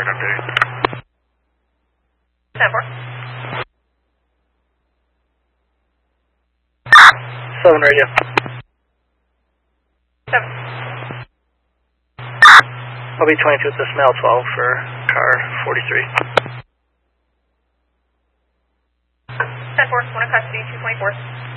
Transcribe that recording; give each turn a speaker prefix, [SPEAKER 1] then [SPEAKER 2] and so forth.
[SPEAKER 1] updating.
[SPEAKER 2] 10-4.
[SPEAKER 3] 7 radio.
[SPEAKER 2] 7.
[SPEAKER 3] I'll be 22 at the Smell 12 for car 43.
[SPEAKER 2] 10-4, 1 in custody, 224.